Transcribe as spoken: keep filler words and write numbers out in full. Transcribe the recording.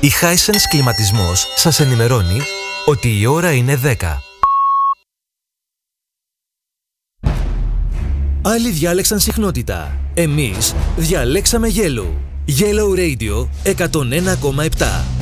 Η Hisense Κλιματισμός σας ενημερώνει ότι η ώρα είναι δέκα. Άλλοι διάλεξαν συχνότητα. Εμείς διαλέξαμε Yellow. Yellow Radio εκατόν ένα κόμμα επτά.